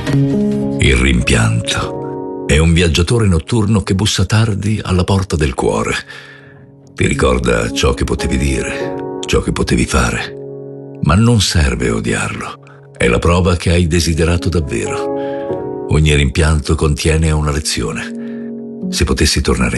Il rimpianto è un viaggiatore notturno che bussa tardi alla porta del cuore. Ti ricorda ciò che potevi dire, ciò che potevi fare. Ma non serve odiarlo. È la prova che hai desiderato davvero. Ogni rimpianto contiene una lezione. Se potessi tornare